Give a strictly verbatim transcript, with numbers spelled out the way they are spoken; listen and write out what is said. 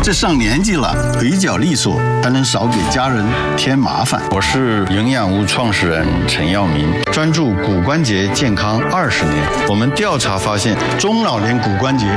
这上年纪了，腿脚利索，还能少给家人添麻烦。 我是营养屋创始人陈耀明，专注骨关节健康二十年。我们调查发现，中老年骨关节